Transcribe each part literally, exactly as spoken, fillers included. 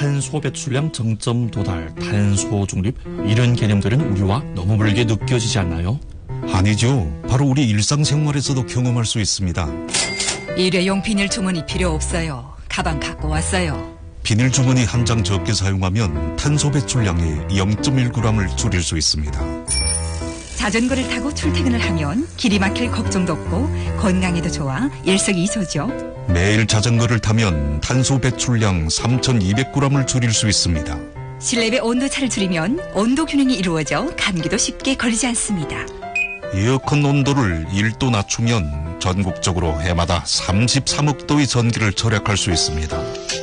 탄소 배출량 정점 도달, 탄소 중립 이런 개념들은 우리와 너무 멀게 느껴지지 않나요? 아니죠. 바로 우리 일상생활에서도 경험할 수 있습니다. 일회용 비닐 주머니 필요 없어요. 가방 갖고 왔어요. 비닐 주머니 한 장 적게 사용하면 탄소 배출량의 영 점 일 그램을 줄일 수 있습니다. 자전거를 타고 출퇴근을 하면 길이 막힐 걱정도 없고 건강에도 좋아 일석이조죠. 매일 자전거를 타면 탄소 배출량 삼천이백 그램을 줄일 수 있습니다. 실내외 온도차를 줄이면 온도 균형이 이루어져 감기도 쉽게 걸리지 않습니다. 에어컨 온도를 일 도 낮추면 전국적으로 해마다 삼십삼억 도의 전기를 절약할 수 있습니다.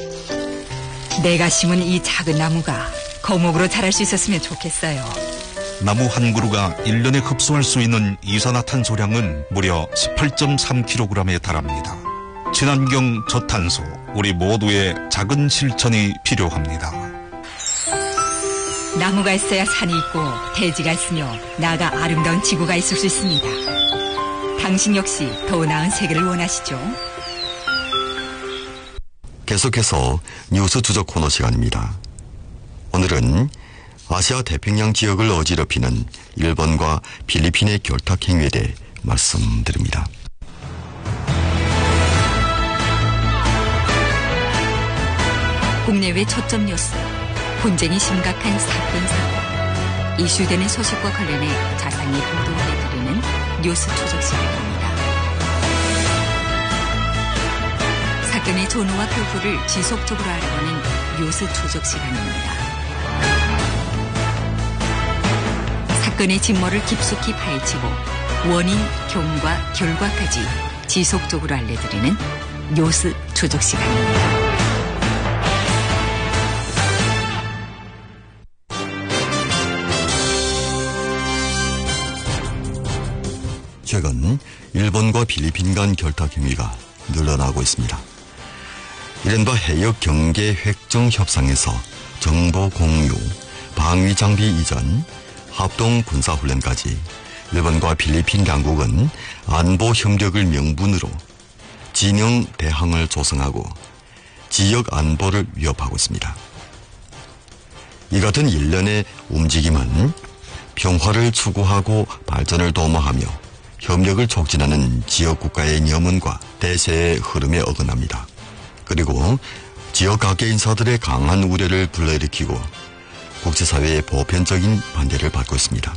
내가 심은 이 작은 나무가 거목으로 자랄 수 있었으면 좋겠어요. 나무 한 그루가 일 년에 흡수할 수 있는 이산화탄소량은 무려 십팔 점 삼 킬로그램에 달합니다. 친환경 저탄소, 우리 모두의 작은 실천이 필요합니다. 나무가 있어야 산이 있고 대지가 있으며 나아가 아름다운 지구가 있을 수 있습니다. 당신 역시 더 나은 세계를 원하시죠? 계속해서 뉴스 추적 코너 시간입니다. 오늘은 아시아 태평양 지역을 어지럽히는 일본과 필리핀의 결탁 행위에 대해 말씀드립니다. 국내외 초점 뉴스, 분쟁이 심각한 사건 사고, 이슈되는 소식과 관련해 자세히 보도해드리는 뉴스 추적 시간입니다. 사건의 전후와 결과를 지속적으로 알아보는 뉴스 추적 시간입니다. 사건의 진모를 깊숙이 파헤치고 원인, 경과, 결과까지 지속적으로 알려드리는 뉴스 추적 시간입니다. 최근 일본과 필리핀 간 결탁 행위가 늘어나고 있습니다. 이른바 해역 경계 획정 협상에서 정보 공유, 방위 장비 이전, 합동 군사훈련까지 일본과 필리핀 양국은 안보 협력을 명분으로 진영 대항을 조성하고 지역 안보를 위협하고 있습니다. 이 같은 일련의 움직임은 평화를 추구하고 발전을 도모하며 협력을 촉진하는 지역 국가의 염원과 대세의 흐름에 어긋납니다. 그리고 지역 각계 인사들의 강한 우려를 불러일으키고 국제사회의 보편적인 반대를 받고 있습니다.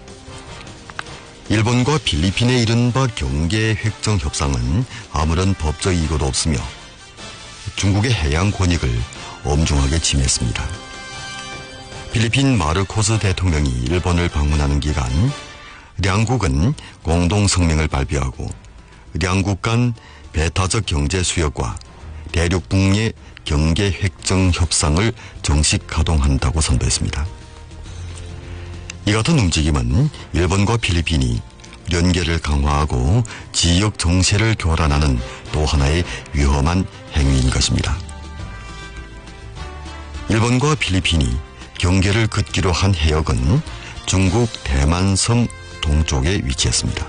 일본과 필리핀의 이른바 경계 획정 협상은 아무런 법적 이유도 없으며 중국의 해양 권익을 엄중하게 침해했습니다. 필리핀 마르코스 대통령이 일본을 방문하는 기간 양국은 공동 성명을 발표하고 양국 간 배타적 경제 수역과 대륙 북의 경계 획정 협상을 정식 가동한다고 선보였습니다. 이 같은 움직임은 일본과 필리핀이 연계를 강화하고 지역 정세를 교란하는 또 하나의 위험한 행위인 것입니다. 일본과 필리핀이 경계를 긋기로 한 해역은 중국 대만섬 동쪽에 위치했습니다.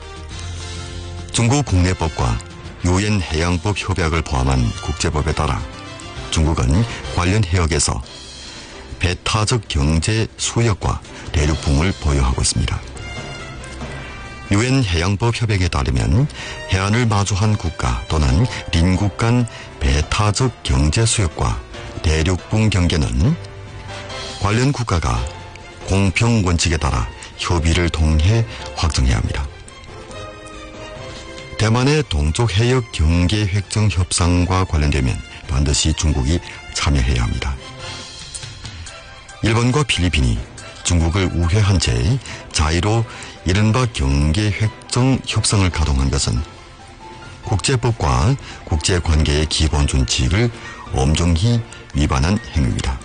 중국 국내법과 유엔 해양법 협약을 포함한 국제법에 따라 중국은 관련 해역에서 배타적 경제 수역과 대륙붕을 보유하고 있습니다. 유엔 해양법 협약에 따르면 해안을 마주한 국가 또는邻국 간 배타적 경제 수역과 대륙붕 경계는 관련 국가가 공평 원칙에 따라 협의를 통해 확정해야 합니다. 대만의 동쪽 해역 경계 획정 협상과 관련되면 반드시 중국이 참여해야 합니다. 일본과 필리핀이 중국을 우회한 채 자의로 이른바 경계 획정 협상을 가동한 것은 국제법과 국제관계의 기본 준칙을 엄중히 위반한 행위입니다.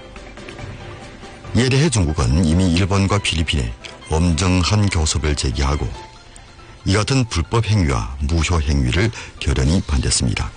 이에 대해 중국은 이미 일본과 필리핀에 엄정한 교섭을 제기하고 이 같은 불법 행위와 무효 행위를 결연히 반대했습니다.